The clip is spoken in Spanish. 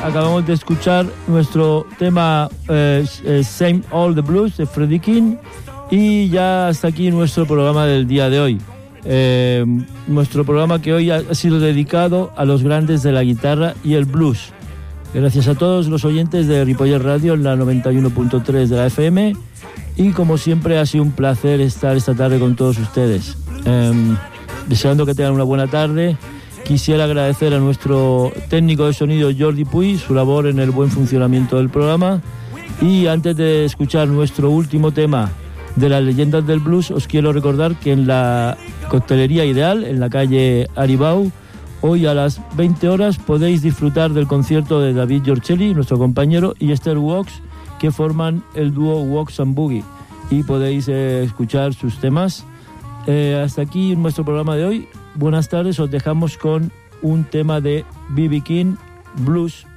acabamos de escuchar nuestro tema Same Old the Blues de Freddie King, y ya hasta aquí nuestro programa del día de hoy. Nuestro programa que hoy ha sido dedicado a los grandes de la guitarra y el blues. Gracias a todos los oyentes de Ripollet Radio en la 91.3 de la FM, y como siempre ha sido un placer estar esta tarde con todos ustedes. Deseando que tengan una buena tarde. Quisiera agradecer a nuestro técnico de sonido Jordi Puy su labor en el buen funcionamiento del programa, y antes de escuchar nuestro último tema de las leyendas del blues, os quiero recordar que en la Coctelería Ideal, en la calle Aribau, hoy a las 20 horas podéis disfrutar del concierto de David Giorcelli, nuestro compañero, y Esther Walks, que forman el dúo Walks and Boogie, y podéis escuchar sus temas. Hasta aquí nuestro programa de hoy. Buenas tardes, os dejamos con un tema de B.B. King, Blues